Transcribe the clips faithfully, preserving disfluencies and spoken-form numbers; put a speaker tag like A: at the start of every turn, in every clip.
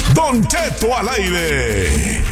A: Don Cheto al aire.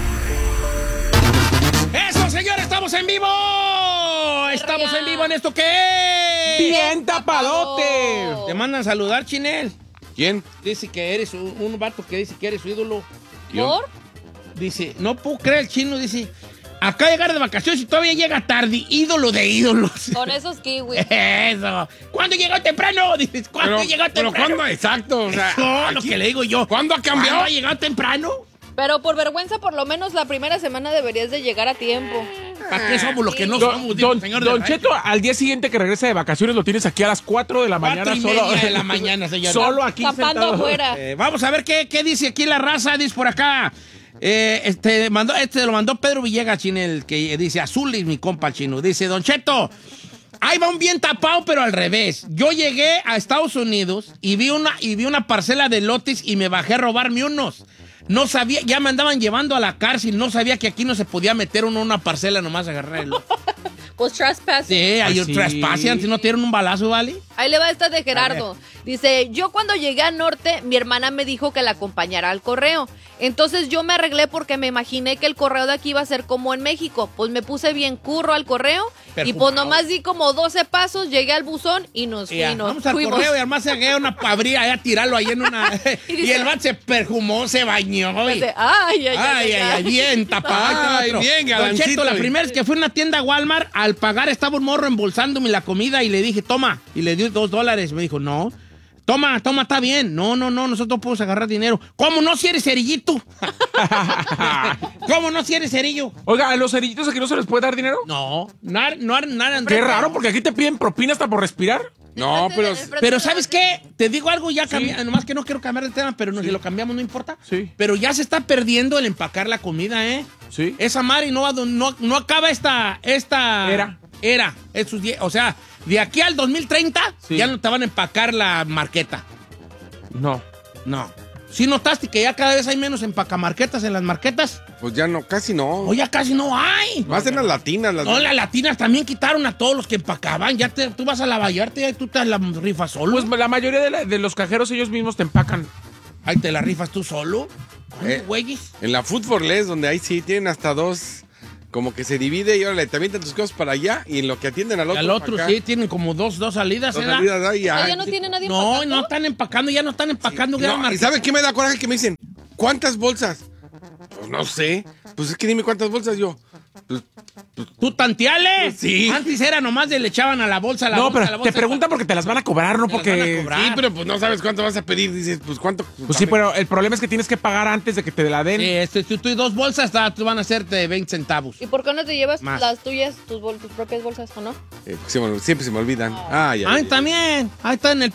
B: ¡Eso, señores! ¡Estamos en vivo! ¡Estamos en vivo en esto que es!
C: ¡Bien tapadote!
B: Te mandan saludar, Chinel.
D: ¿Quién?
B: Dice que eres un, un vato que dice que eres su ídolo.
E: ¿Por?
B: Dice, no puedo creer el chino, dice, acá llegar de vacaciones y todavía llega tarde, ídolo de ídolos.
E: Con esos kiwis.
B: Eso. ¿Cuándo llegó temprano? Dices, ¿cuándo
D: Pero,
B: llegó
D: pero
B: temprano?
D: ¿cuándo? Exacto. O sea,
B: No, lo
D: aquí-
B: que le digo yo.
D: ¿Cuándo ha cambiado?
B: ¿Cuándo ha llegado temprano?
E: Pero por vergüenza, por lo menos la primera semana deberías de llegar a tiempo.
B: ¿Para qué somos los que no
C: Don,
B: somos? Digo,
C: don,
B: señor
C: don
B: de
C: Cheto, al día siguiente que regresa de vacaciones lo tienes aquí a las cuatro de la
B: Cuatro
C: mañana.
B: y
C: Solo,
B: media de la mañana, señor.
C: Solo aquí
E: Zampando
C: sentado.
E: afuera.
B: Eh, vamos a ver qué, qué dice aquí la raza, dice por acá. Eh, este, mandó, este lo mandó Pedro Villegas, Chinel, que dice, azul y mi compa el chino. Dice, Don Cheto, ahí va un bien tapado, pero al revés. Yo llegué a Estados Unidos y vi una, y vi una parcela de lotes y me bajé a robarme unos. No sabía, ya me andaban llevando a la cárcel, no sabía que aquí no se podía meter uno en una parcela, nomás agarré el lote.
E: Pues trespass.
B: Sí, hay
C: Ay,
B: un
C: sí.
B: traspase, antes no te dieron un balazo, ¿vale?
E: Ahí le va esta de Gerardo. Dice, yo cuando llegué al norte, mi hermana me dijo que la acompañara al correo. Entonces yo me arreglé porque me imaginé que el correo de aquí iba a ser como en México. Pues me puse bien curro al correo y
B: Perfumado.
E: pues nomás di como doce pasos, llegué al buzón y nos,
B: Ya,
E: y nos
B: vamos al
E: fuimos.
B: correo y además se agarra una pabría ahí a tirarlo ahí en una... y,
E: dice-
B: el man se perfumó, se bañó. Y...
E: Dice, ay, ay,
B: Ay, ay, ay, bien tapado. Ahí te va
D: Ay,
B: otro.
D: bien,
B: Don
D: galancito.
B: Cheto, la primera vez que fui a una tienda Walmart, al pagar estaba un morro embolsándome la comida y le dije, toma. Y le di dos dólares. Me dijo, no. Toma, toma, está bien. No, no, no, nosotros podemos agarrar dinero. ¿Cómo no si eres cerillito? ¿Cómo no si eres cerillo?
C: Oiga, ¿a los cerillitos aquí no se les puede dar dinero?
B: No, no, no, no,
C: Qué raro, porque aquí te piden propina hasta por respirar.
D: No, pero...
B: Pero ¿sabes qué? Te digo algo, ya cambié, nomás que no quiero cambiar de tema, pero no, si lo cambiamos no importa.
C: Sí.
B: Pero ya se está perdiendo el empacar la comida, ¿eh?
C: Sí.
B: Esa madre no, va- no, no acaba esta, esta
C: Era.
B: Era. Esos die- o sea, de aquí al dos mil treinta
C: Sí.
B: ya no te van a empacar la marqueta.
C: No.
B: No. ¿Sí notaste que ya cada vez hay menos empacamarquetas en las marquetas?
D: Pues ya no, casi no.
B: O ya casi no hay.
D: Más en las latinas. Las...
B: No, las latinas también quitaron a todos los que empacaban. Ya te, tú vas a la Vallarta y tú te la rifas solo.
C: Pues la mayoría de, la- de los cajeros ellos mismos te empacan.
B: Ahí te la rifas tú solo.
D: Eh.
B: Güeyes.
D: En la Food for Less, donde ahí sí tienen hasta dos, como que se divide y ahora te avientan tus cosas para allá y en lo que atienden al
B: Y
D: otro.
B: al otro
D: acá.
B: sí, tienen como dos, dos salidas,
D: Dos
B: ¿verdad?
D: salidas ahí,
E: Ah,
D: ay.
E: ya no tiene nadie
B: No,
E: empacando?
B: no están empacando, ya no están empacando. gran
D: No, ¿y
B: marqueta.
D: saben qué me da coraje? Que me dicen, ¿cuántas bolsas? Pues no sé. Pues es que dime cuántas bolsas yo. Pues,
B: ¿Tú tanteales?
D: Pues sí.
B: Antes era nomás de le echaban a la bolsa, a la
C: No,
B: bolsa, a la
C: pero
B: bolsa.
C: te preguntan porque te las van a cobrar, no
B: Te las van a
C: porque...
B: cobrar.
D: sí, pero pues no sabes cuánto vas a pedir. Dices, pues cuánto.
C: Pues sí, pero el problema es que tienes que pagar antes de que te la den.
B: Sí, este, tú, tú y dos bolsas ta- tú van a hacerte de veinte centavos.
E: ¿Y por qué no te llevas
B: Más.
E: las tuyas, tus, bol- tus propias bolsas o no?
D: Eh, se me- siempre se me olvidan. Ay, ay,
B: Ay,
D: ay.
B: también. Ahí está en el